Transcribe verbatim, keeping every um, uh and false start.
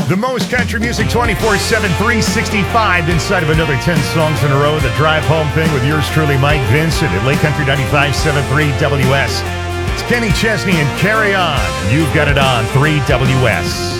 The most country music twenty-four seven, three sixty-five inside of another ten songs in a row. The drive home thing with yours truly, Mike Vincent at Lake Country ninety-five point seven three W S. It's Kenny Chesney and Carry On. You've got it on three W S.